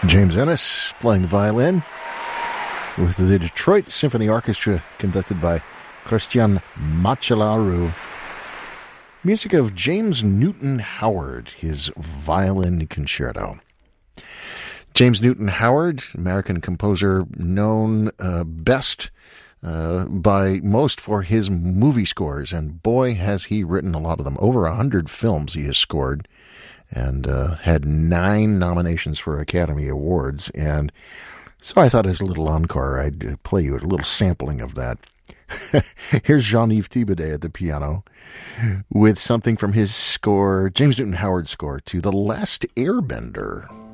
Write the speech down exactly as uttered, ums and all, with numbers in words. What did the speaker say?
James Ennis playing the violin with the Detroit Symphony Orchestra conducted by Christian Macellaro. Music of James Newton Howard, his violin concerto. James Newton Howard, American composer known uh, best uh, by most for his movie scores, and boy has he written a lot of them. Over a hundred films he has scored, and uh, had nine nominations for Academy Awards. And so I thought as a little encore, I'd play you a little sampling of that. Here's Jean-Yves Thibaudet at the piano with something from his score, James Newton Howard's score to The Last Airbender.